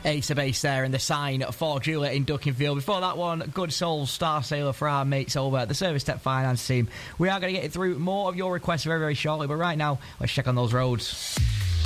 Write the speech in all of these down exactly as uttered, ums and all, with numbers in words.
Ace of Base there and the sign for Julia in Duckingfield. Before that one, Good Souls Star Sailor for our mates over at the Service Tech Finance team. We are going to get through more of your requests very, very shortly, but right now, let's check on those roads.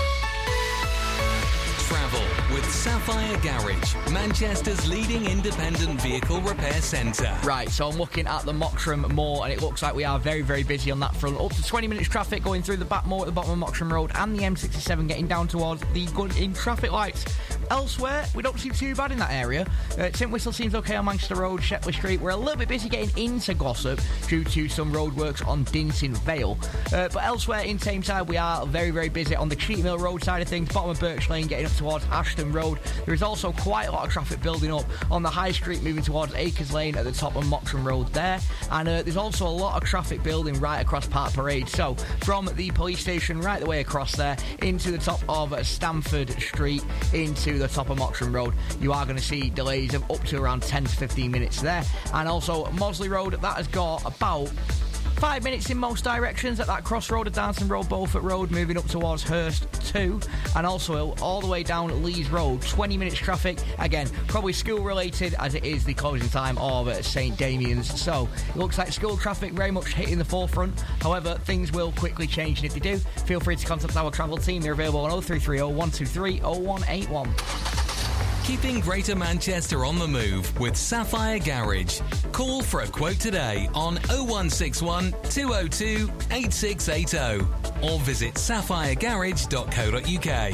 Travel with Sapphire Garage, Manchester's leading independent vehicle repair centre. Right, so I'm looking at the Mottram Moor, and it looks like we are very, very busy on that front. Up to twenty minutes traffic going through the back moor at the bottom of Mottram Road and the M sixty-seven getting down towards the good-in traffic lights. Elsewhere, we don't seem too bad in that area. Uh, St Whistle seems okay on Manchester Road, Shepley Street. We're a little bit busy getting into Glossop due to some roadworks on Dinson Vale. Uh, but elsewhere in Tameside, we are very, very busy on the Cheetham Hill Road side of things, bottom of Birch Lane, getting up towards Ashton Road. There is also quite a lot of traffic building up on the High Street, moving towards Acres Lane at the top of Mottram Road there. And uh, there's also a lot of traffic building right across Park Parade. So from the police station right the way across there into the top of Stamford Street, into the top of Mottram Road, you are going to see delays of up to around ten to fifteen minutes there. And also Mosley Road, that has got about five minutes in most directions at that crossroad of Darnton Road, Beaufort Road, moving up towards Hurst too, and also all the way down Lees Road, twenty minutes traffic, again probably school related as it is the closing time of St Damian's. So it looks like school traffic very much hitting the forefront. However, things will quickly change, and if they do, feel free to contact our travel team. They're available on oh three three oh, one two three, oh one eight one. Keeping Greater Manchester on the move with Sapphire Garage. Call for a quote today on oh one six one, two oh two, eight six eight oh or visit sapphire garage dot co dot uk.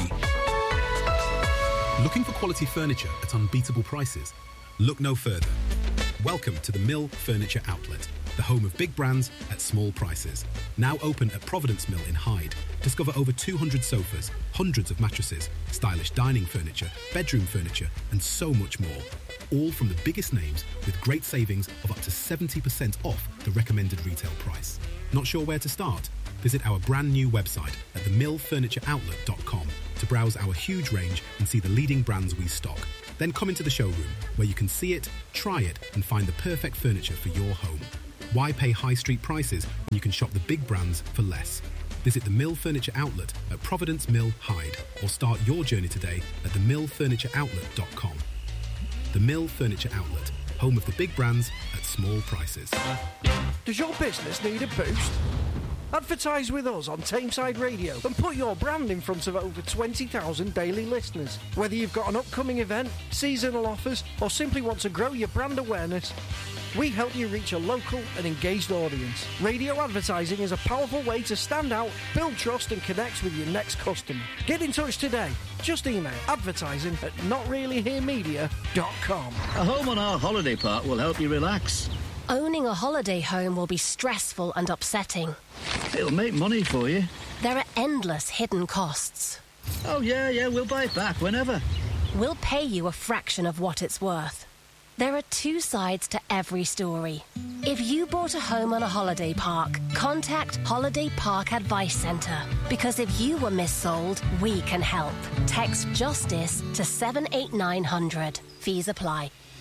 Looking for quality furniture at unbeatable prices? Look no further. Welcome to the Mill Furniture Outlet, the home of big brands at small prices. Now open at Providence Mill in Hyde. Discover over two hundred sofas, hundreds of mattresses, stylish dining furniture, bedroom furniture, and so much more. All from the biggest names with great savings of up to seventy percent off the recommended retail price. Not sure where to start? Visit our brand new website at the mill furniture outlet dot com to browse our huge range and see the leading brands we stock. Then come into the showroom where you can see it, try it, and find the perfect furniture for your home. Why pay high street prices when you can shop the big brands for less? Visit the Mill Furniture Outlet at Providence Mill, Hyde, or start your journey today at the mill furniture outlet dot com. The Mill Furniture Outlet, home of the big brands at small prices. Does your business need a boost? Advertise with us on Tameside Radio and put your brand in front of over twenty thousand daily listeners. Whether you've got an upcoming event, seasonal offers, or simply want to grow your brand awareness, we help you reach a local and engaged audience. Radio advertising is a powerful way to stand out, build trust and connect with your next customer. Get in touch today. Just email advertising at not really here media dot com. A home on our holiday park will help you relax. Owning a holiday home will be stressful and upsetting. It'll make money for you. There are endless hidden costs. Oh, yeah, yeah, we'll buy it back whenever. We'll pay you a fraction of what it's worth. There are two sides to every story. If you bought a home on a holiday park, contact Holiday Park Advice Centre. Because if you were missold, we can help. Text JUSTICE to seven eight nine hundred. Fees apply.